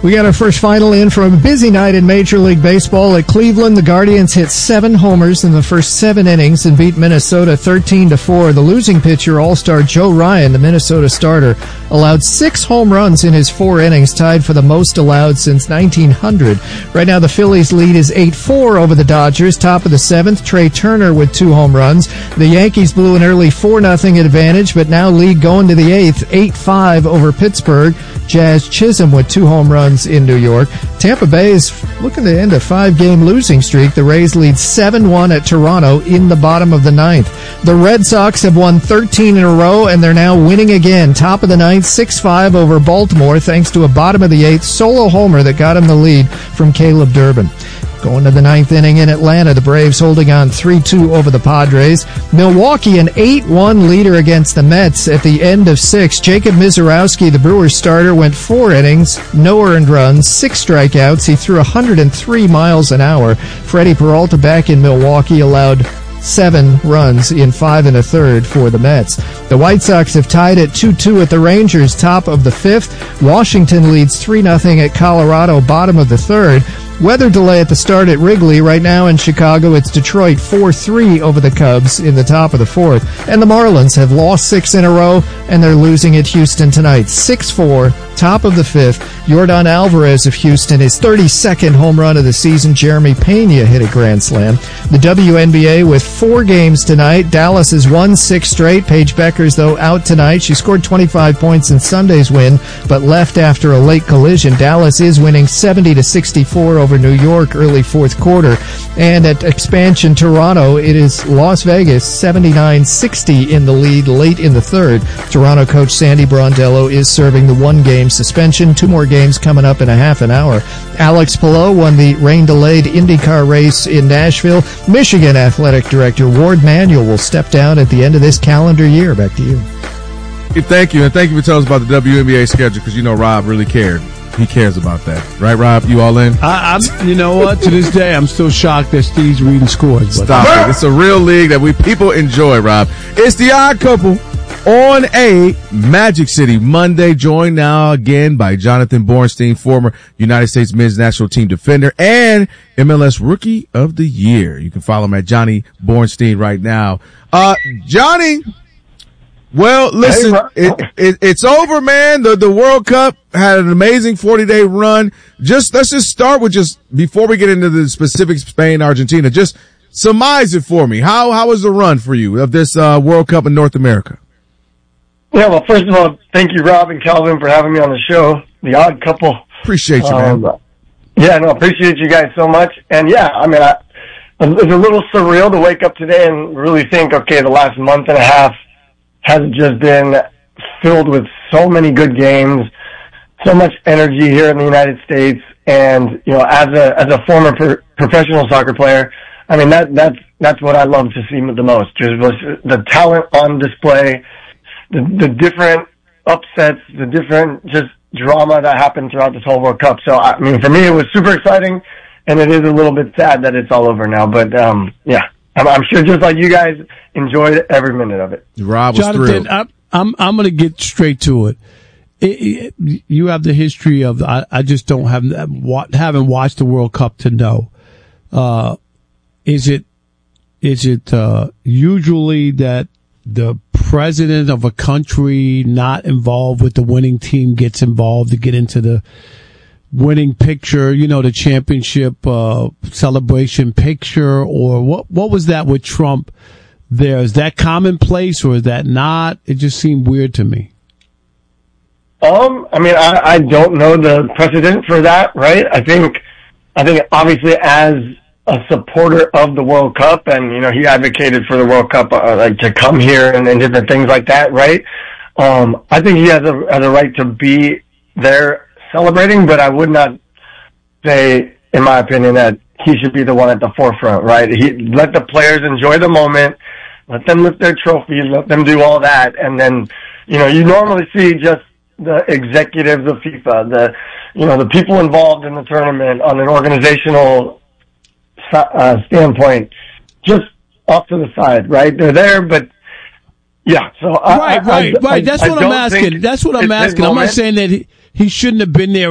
We got our first final in from a busy night in Major League Baseball at Cleveland. The Guardians hit 7 homers in the first 7 innings and beat Minnesota 13-4. The losing pitcher, All-Star Joe Ryan, the Minnesota starter, allowed 6 home runs in his 4 innings, tied for the most allowed since 1900. Right now, the Phillies' lead is 8-4 over the Dodgers. Top of the 7th, Trey Turner with 2 home runs. The Yankees blew an early 4-0 advantage, but now lead going to the 8th, 8-5 over Pittsburgh. Jazz Chisholm with 2 home runs in New York. Tampa Bay is looking to end a 5-game losing streak. The Rays lead 7-1 at Toronto in the bottom of the 9th. The Red Sox have won 13 in a row, and they're now winning again. Top of the 9th, 6-5 over Baltimore, thanks to a bottom of the 8th solo homer that got him the lead from Caleb Durbin. Going to the 9th inning in Atlanta, the Braves holding on 3-2 over the Padres. Milwaukee, an 8-1 leader against the Mets at the end of 6. Jacob Misiorowski, the Brewers starter, went 4 innings, no earned runs, 6 strikeouts. He threw 103 miles an hour. Freddie Peralta back in Milwaukee allowed 7 runs in 5 1/3 for the Mets. The White Sox have tied at 2-2 at the Rangers, top of the 5th. Washington leads 3-0 at Colorado, bottom of the 3rd. Weather delay at the start at Wrigley. Right now in Chicago, it's Detroit 4-3 over the Cubs in the top of the 4th. And the Marlins have lost 6 in a row, and they're losing at Houston tonight. 6-4, top of the 5th. Yordan Alvarez of Houston, his 32nd home run of the season. Jeremy Pena hit a grand slam. The WNBA with 4 games tonight. Dallas has won 6 straight. Paige Beckers, though, out tonight. She scored 25 points in Sunday's win, but left after a late collision. Dallas is winning 70-64 over New York early 4th quarter. And at expansion Toronto, it is Las Vegas 79-60 in the lead late in the 3rd. Toronto coach Sandy Brondello is serving the 1-game suspension. 2 more games coming up in a half an hour. Alex Palou won the rain-delayed IndyCar race in Nashville. Michigan Athletic Director Ward Manuel will step down at the end of this calendar year. Back to you. Thank you, and thank you for telling us about the WNBA schedule, because you know Rob really cared. He cares about that. Right, Rob? You all in? I'm. You know what? To this day, I'm still shocked that Steve's reading scores. But stop it. It's a real league that people enjoy, Rob. It's the Odd Couple on a Magic City Monday, joined now again by Jonathan Bornstein, former United States men's national team defender and MLS Rookie of the Year. You can follow him at Johnny Bornstein right now. Johnny, well, listen, it's over, man. The World Cup had an amazing 40-day run. Let's just start with before we get into the specifics, Spain, Argentina, just surmise it for me. How was the run for you of this World Cup in North America? Yeah, well, first of all, thank you, Rob and Calvin, for having me on the show. The Odd Couple. Appreciate you, man. Yeah, no, appreciate you guys so much. And yeah, I mean, it's a little surreal to wake up today and really think, okay, the last month and a half has just been filled with so many good games, so much energy here in the United States. And, you know, as a former professional soccer player, I mean, that's what I love to see the most. Just the talent on display, the different upsets, the different just drama that happened throughout this whole World Cup. So, I mean, for me, it was super exciting, and it is a little bit sad that it's all over now. But, yeah, I'm sure just like you guys enjoyed every minute of it. Rob was Jonathan, thrilled. I'm going to get straight to it. You have the history of, I just haven't watched the World Cup to know. Is it usually that the president of a country not involved with the winning team gets involved to get into the winning picture, you know, the championship celebration picture? Or what was that with Trump there? Is that commonplace or is that not? It just seemed weird to me. I mean, I don't know the precedent for that, right? I think obviously as a supporter of the World Cup, and, you know, he advocated for the World Cup, like to come here and different things like that, right? I think he has a right to be there celebrating, but I would not say, in my opinion, that he should be the one at the forefront, right? Let the players enjoy the moment, let them lift their trophies, let them do all that, and then, you know, you normally see just the executives of FIFA, the people involved in the tournament on an organizational standpoint, just off to the side, right? They're there, but yeah. So right. That's what I'm asking. That's what I'm asking. I'm not saying that he shouldn't have been there